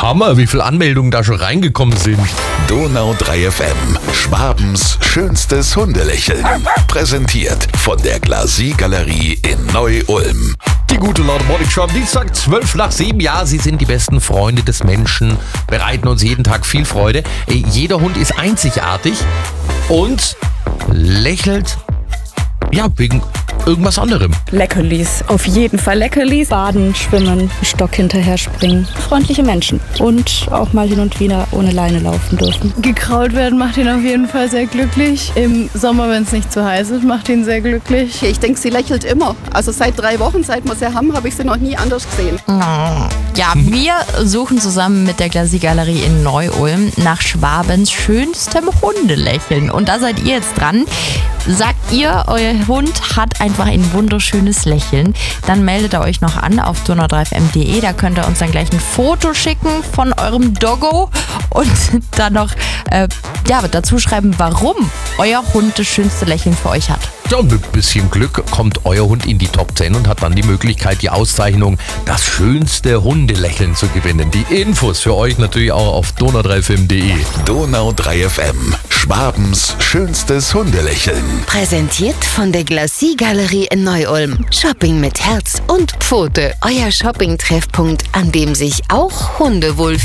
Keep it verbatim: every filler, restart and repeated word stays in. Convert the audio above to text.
Hammer, wie viele Anmeldungen da schon reingekommen sind. Donau drei F M, Schwabens schönstes Hundelächeln. Präsentiert von der Glacis-Galerie in Neu-Ulm. Die gute Laune Morning Show am Dienstag, zwölf nach sieben. Ja, sie sind die besten Freunde des Menschen, bereiten uns jeden Tag viel Freude. Jeder Hund ist einzigartig und lächelt, ja, wegen irgendwas anderem. Leckerlis, auf jeden Fall Leckerlis. Baden, schwimmen, Stock hinterher springen. Freundliche Menschen und auch mal hin und wieder ohne Leine laufen dürfen. Gekraut werden macht ihn auf jeden Fall sehr glücklich. Im Sommer, wenn es nicht zu heiß ist, macht ihn sehr glücklich. Ich denke, sie lächelt immer. Also seit drei Wochen, seit wir sie haben, habe ich sie noch nie anders gesehen. Ja, wir suchen zusammen mit der Glacis-Galerie in Neu-Ulm nach Schwabens schönstem Hundelächeln. Und da seid ihr jetzt dran. Sagt ihr, euer Hund hat einfach ein wunderschönes Lächeln, dann meldet ihr euch noch an auf donau drei f m punkt de. Da könnt ihr uns dann gleich ein Foto schicken von eurem Doggo und dann noch äh, ja, dazu schreiben, warum euer Hund das schönste Lächeln für euch hat. Ja, und mit ein bisschen Glück kommt euer Hund in die Top zehn und hat dann die Möglichkeit, die Auszeichnung das schönste Hundelächeln zu gewinnen. Die Infos für euch natürlich auch auf donau drei f m punkt de. Donau drei F M, Schwabens schönstes Hundelächeln. Präsentiert von der Glacis-Galerie in Neu-Ulm. Shopping mit Herz und Pfote. Euer Shopping-Treffpunkt, an dem sich auch Hunde wohlfühlen.